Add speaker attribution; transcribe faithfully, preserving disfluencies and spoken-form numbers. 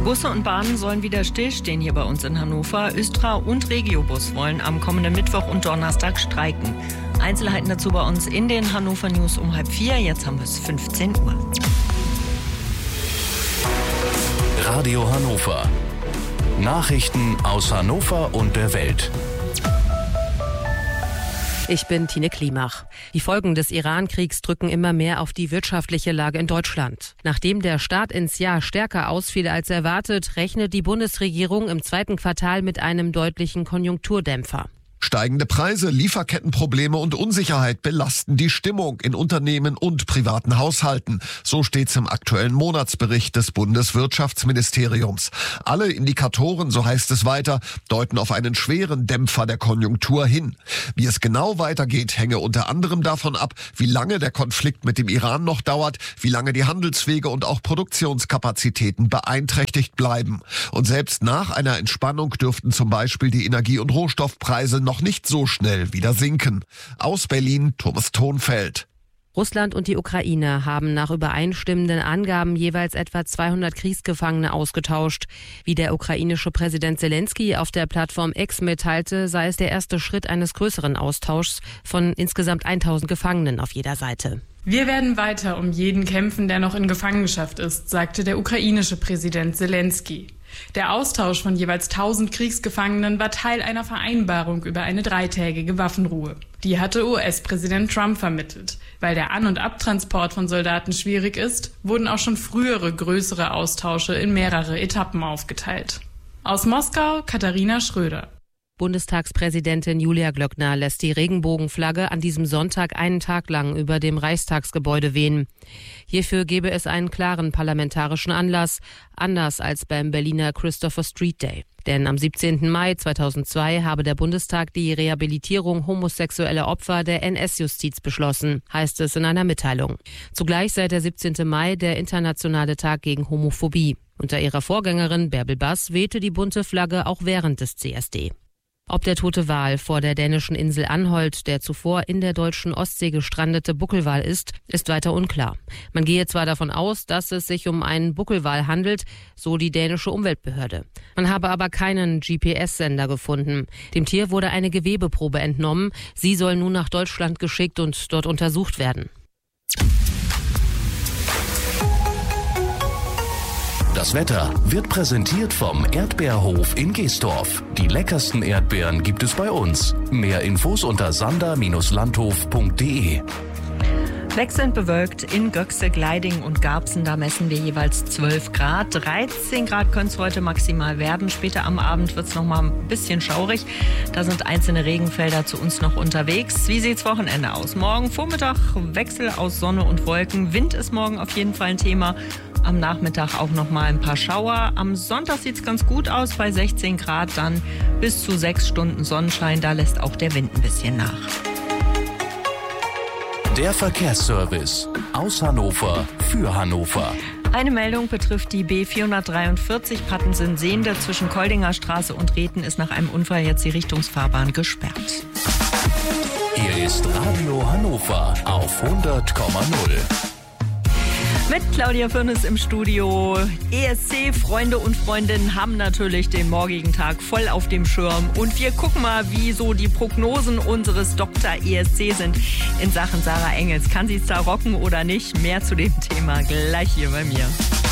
Speaker 1: Busse und Bahnen sollen wieder stillstehen hier bei uns in Hannover. Östra und Regiobus wollen am kommenden Mittwoch und Donnerstag streiken. Einzelheiten dazu bei uns in den Hannover News um halb vier. Jetzt haben wir es fünfzehn Uhr.
Speaker 2: Radio Hannover. Nachrichten aus Hannover und der Welt.
Speaker 3: Ich bin Tine Klimach. Die Folgen des Iran-Kriegs drücken immer mehr auf die wirtschaftliche Lage in Deutschland. Nachdem der Start ins Jahr stärker ausfiel als erwartet, rechnet die Bundesregierung im zweiten Quartal mit einem deutlichen Konjunkturdämpfer.
Speaker 4: Steigende Preise, Lieferkettenprobleme und Unsicherheit belasten die Stimmung in Unternehmen und privaten Haushalten. So steht's im aktuellen Monatsbericht des Bundeswirtschaftsministeriums. Alle Indikatoren, so heißt es weiter, deuten auf einen schweren Dämpfer der Konjunktur hin. Wie es genau weitergeht, hänge unter anderem davon ab, wie lange der Konflikt mit dem Iran noch dauert, wie lange die Handelswege und auch Produktionskapazitäten beeinträchtigt bleiben. Und selbst nach einer Entspannung dürften zum Beispiel die Energie- und Rohstoffpreise noch nicht so schnell wieder sinken. Aus Berlin, Thomas Thonfeld.
Speaker 3: Russland und die Ukraine haben nach übereinstimmenden Angaben jeweils etwa zweihundert Kriegsgefangene ausgetauscht. Wie der ukrainische Präsident Zelensky auf der Plattform X mitteilte, sei es der erste Schritt eines größeren Austauschs von insgesamt tausend Gefangenen auf jeder Seite.
Speaker 5: Wir werden weiter um jeden kämpfen, der noch in Gefangenschaft ist, sagte der ukrainische Präsident Zelensky. Der Austausch von jeweils tausend Kriegsgefangenen war Teil einer Vereinbarung über eine dreitägige Waffenruhe. Die hatte U S-Präsident Trump vermittelt. Weil der An- und Abtransport von Soldaten schwierig ist, wurden auch schon frühere größere Austausche in mehrere Etappen aufgeteilt. Aus Moskau, Katharina Schröder.
Speaker 3: Bundestagspräsidentin Julia Glöckner lässt die Regenbogenflagge an diesem Sonntag einen Tag lang über dem Reichstagsgebäude wehen. Hierfür gebe es einen klaren parlamentarischen Anlass, anders als beim Berliner Christopher Street Day. Denn am siebzehnten Mai zweitausendzwei habe der Bundestag die Rehabilitierung homosexueller Opfer der N S-Justiz beschlossen, heißt es in einer Mitteilung. Zugleich sei der siebzehnte Mai der internationale Tag gegen Homophobie. Unter ihrer Vorgängerin Bärbel Bass wehte die bunte Flagge auch während des C S D. Ob der tote Wal vor der dänischen Insel Anholt, der zuvor in der deutschen Ostsee gestrandete Buckelwal ist, ist weiter unklar. Man gehe zwar davon aus, dass es sich um einen Buckelwal handelt, so die dänische Umweltbehörde. Man habe aber keinen G P S-Sender gefunden. Dem Tier wurde eine Gewebeprobe entnommen. Sie soll nun nach Deutschland geschickt und dort untersucht werden.
Speaker 2: Das Wetter wird präsentiert vom Erdbeerhof in Geesdorf. Die leckersten Erdbeeren gibt es bei uns. Mehr Infos unter sander Bindestrich landhof punkt de.
Speaker 1: Wechselnd bewölkt in Göxe, Gleiding und Garbsen, da messen wir jeweils zwölf Grad. dreizehn Grad können es heute maximal werden. Später am Abend wird es noch mal ein bisschen schaurig. Da sind einzelne Regenfelder zu uns noch unterwegs. Wie sieht's Wochenende aus? Morgen Vormittag Wechsel aus Sonne und Wolken. Wind ist morgen auf jeden Fall ein Thema. Am Nachmittag auch noch mal ein paar Schauer. Am Sonntag sieht es ganz gut aus bei sechzehn Grad, dann bis zu sechs Stunden Sonnenschein. Da lässt auch der Wind ein bisschen nach.
Speaker 2: Der Verkehrsservice aus Hannover für Hannover.
Speaker 1: Eine Meldung betrifft die B vierhundertdreiundvierzig Pattensen-Sehnde. Zwischen Koldinger Straße und Rethen ist nach einem Unfall jetzt die Richtungsfahrbahn gesperrt.
Speaker 2: Hier ist Radio Hannover auf hundert Komma null.
Speaker 1: Mit Claudia Firnes im Studio. E S C-Freunde und Freundinnen haben natürlich den morgigen Tag voll auf dem Schirm. Und wir gucken mal, wie so die Prognosen unseres Doktor E S C sind in Sachen Sarah Engels. Kann sie es da rocken oder nicht? Mehr zu dem Thema gleich hier bei mir.